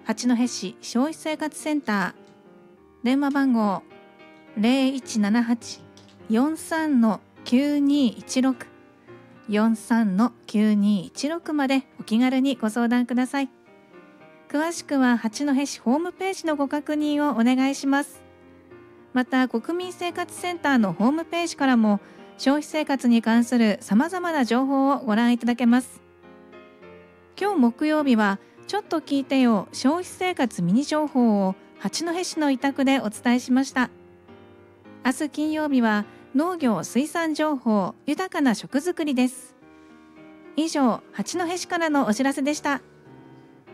八戸市消費生活センター、電話番号 0178-43-9216 43-9216までお気軽にご相談ください。詳しくは八戸市ホームページのご確認をお願いします。また国民生活センターのホームページからも消費生活に関するさまざまな情報をご覧いただけます。今日木曜日はちょっと聞いてよ消費生活ミニ情報を八戸市の委託でお伝えしました。明日金曜日は農業水産情報豊かな食づくりです。以上、八戸市からのお知らせでした。